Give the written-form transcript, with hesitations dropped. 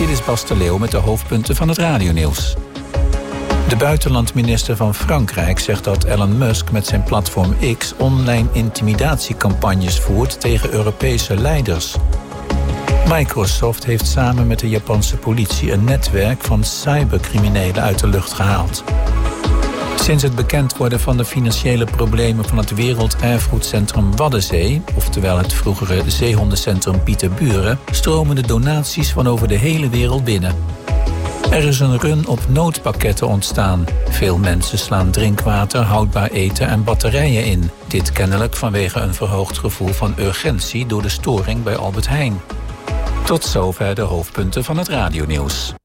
Dit is Bas de Leeuw met de hoofdpunten van het radionieuws. De buitenlandminister van Frankrijk zegt dat Elon Musk met zijn platform X online intimidatiecampagnes voert tegen Europese leiders. Microsoft heeft samen met de Japanse politie een netwerk van cybercriminelen uit de lucht gehaald. Sinds het bekend worden van de financiële problemen van het Werelderfgoedcentrum Waddenzee, oftewel het vroegere zeehondencentrum Pieterburen, stromen de donaties van over de hele wereld binnen. Er is een run op noodpakketten ontstaan. Veel mensen slaan drinkwater, houdbaar eten en batterijen in. Dit kennelijk vanwege een verhoogd gevoel van urgentie door de storing bij Albert Heijn. Tot zover de hoofdpunten van het radionieuws.